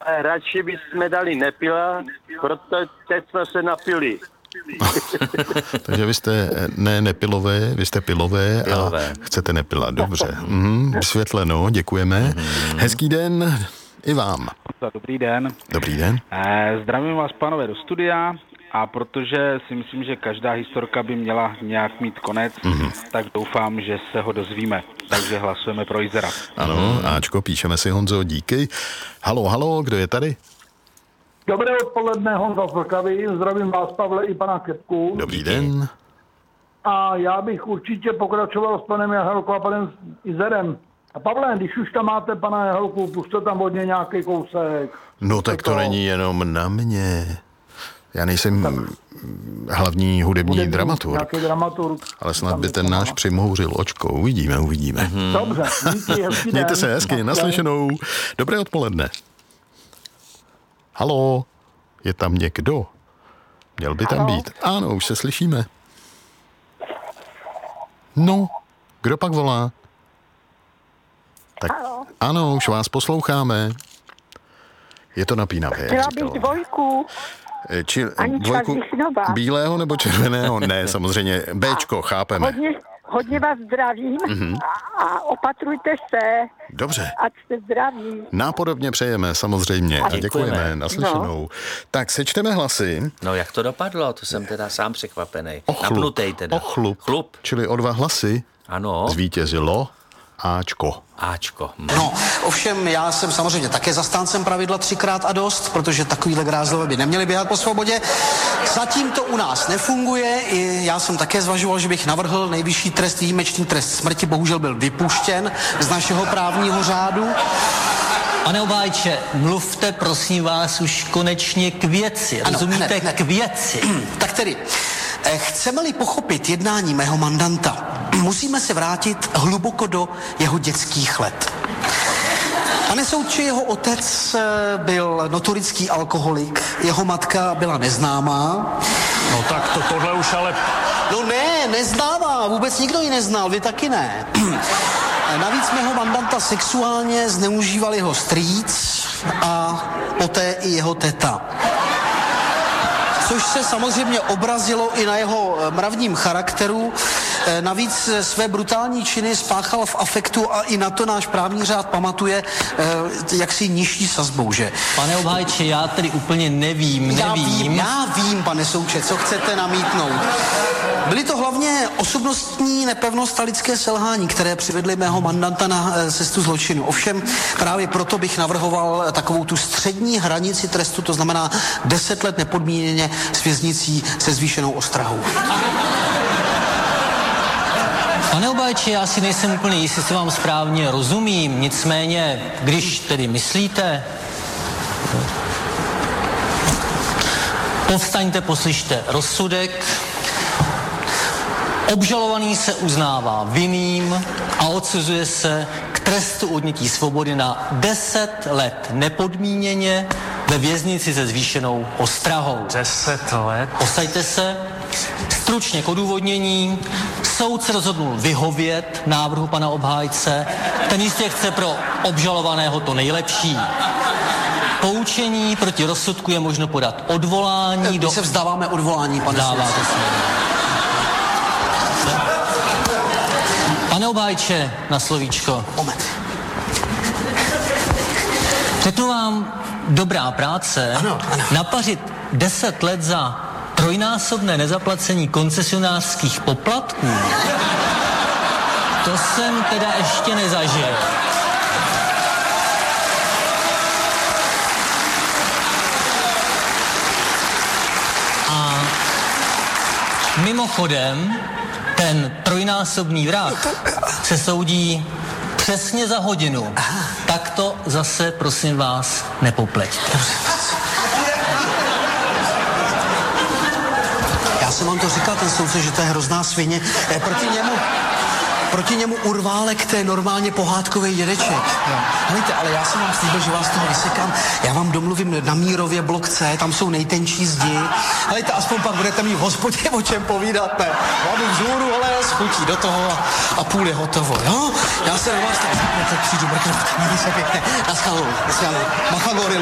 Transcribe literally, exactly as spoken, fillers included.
radši bychom dali nepila, protože teď jsme se napili. Takže vy jste ne nepilové, vy jste pilové, pilové. A chcete nepilat, dobře. Mhm, vysvětleno, děkujeme. Mhm. Hezký den i vám. Dobrý den. Dobrý den. Zdravím vás, pánové, do studia. A protože si myslím, že každá historka by měla nějak mít konec, mm-hmm. tak doufám, že se ho dozvíme. Takže hlasujeme pro Izera. Ano, Ačko, píšeme si, Honzo, díky. Halo, halo, kdo je tady? Dobré odpoledne, Honza z Vltavy. Zdravím vás, Pavle, i pana Kepku. Dobrý den. A já bych určitě pokračoval s panem Jahelkou a panem Izerem. A Pavle, když už tam máte pana Jahelku, pušte tam hodně nějaký kousek. No tak to, to není jenom na mě. Já nejsem tak hlavní hudební, hudební dramaturg, dramaturg, ale snad by ten náš přimhouřil očko. Uvidíme, uvidíme. Mm-hmm. Dobře, díky, hezký Mějte den. se hezky, naslyšenou. Dobré odpoledne. Haló, je tam někdo? Měl by tam Haló? být. Ano, už se slyšíme. No, kdo pak volá? Tak, Haló. ano, už vás posloucháme. Je to napínavé, jak Chtěla říkala. bych dvojku. Či, Anička dvojku Zvišnová. bílého nebo červeného? Ne, samozřejmě. Béčko, chápeme. Hodně, hodně vás zdravím mm-hmm. a, a opatrujte se. Dobře. Ať jste zdraví. Nápodobně přejeme, samozřejmě. A děkujeme. děkujeme. Naslyšenou. No. Tak sečteme hlasy. No jak to dopadlo? To jsem teda sám překvapený. O chlup. Napnutej teda. O chlup. Chlup. Čili o dva hlasy. Ano. Zvítězilo Ačko. Áčko. Hm. No, ovšem já jsem samozřejmě také zastáncem pravidla třikrát a dost, protože takovýhle grázlové by neměli běhat po svobodě. Zatím to u nás nefunguje. I já jsem také zvažoval, že bych navrhl nejvyšší trest, výjimečný trest smrti. Bohužel byl vypuštěn z našeho právního řádu. Pane Obájče, mluvte prosím vás už konečně k věci. Ano, rozumíte? hned, hned. K věci. Tak tedy, chceme-li pochopit jednání mého mandanta, musíme se vrátit hluboko do jeho dětských let. Pane soudče, jeho otec byl notorický alkoholik, jeho matka byla neznámá. No tak to tohle už ale... No ne, neznámá, vůbec nikdo ji neznal, vy taky ne. Navíc mého mandanta sexuálně zneužíval jeho strýc a poté i jeho teta. Což se samozřejmě obrazilo i na jeho mravním charakteru. Navíc své brutální činy spáchal v afektu a i na to náš právní řád pamatuje jaksi nižší sazbou, že? Pane Obhájče, já tedy úplně nevím, nevím. Já vím, já vím, pane soudče, co chcete namítnout. Byly to hlavně osobnostní nepevnost a lidské selhání, které přivedly mého mandanta na cestu zločinu. Ovšem právě proto bych navrhoval takovou tu střední hranici trestu, to znamená deset let nepodmíněně s věznicí se zvýšenou ostrahou. Pane Obájče, já si nejsem úplně jistý, jestli vám správně rozumím, nicméně, když tedy myslíte, povstaňte, poslyšte rozsudek. Obžalovaný se uznává vinným a odsuzuje se k trestu odnětí svobody na deset let nepodmíněně ve věznici se zvýšenou ostrahou. Deset let? Posaďte se. Stručně k odůvodnění. Soud se rozhodnul vyhovět návrhu pana obhájce. Ten jistě chce pro obžalovaného to nejlepší. Poučení proti rozsudku je možno podat odvolání. My do... se vzdáváme odvolání, pane Vzdáváte soudce. se. Pane obhájče, na slovíčko. Moment. Řeknu vám, dobrá práce, Ano, ano. napařit deset let za trojnásobné nezaplacení koncesionářských poplatků, to jsem teda ještě nezažil. A mimochodem, ten trojnásobný vrah se soudí přesně za hodinu. Tak to zase, prosím vás, nepopleťte. Já jsem vám to říkal, ten soudce, že to je hrozná svině. Eh, proti němu, proti němu urválek, to je normálně pohádkový dědeček. Helejte, ale já jsem vám slíbil, že vás toho vysekám. Já vám domluvím na Mírově blok C, tam jsou nejtenčí zdi. Helejte, aspoň pak budete mít v hospodě o čem povídat, ne? Hlavu vzhůru, ale s chutí do toho a, a půl je hotovo, jo? Já se na vás tak přijdu, mrknu, mějte se pěkně. Naschledanou, naschledanou. Machagoril.